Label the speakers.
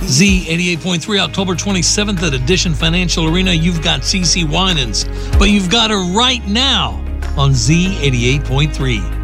Speaker 1: Z88.3, October 27th at Edition Financial Arena. You've got CeCe Winans, but you've got her right now on Z88.3.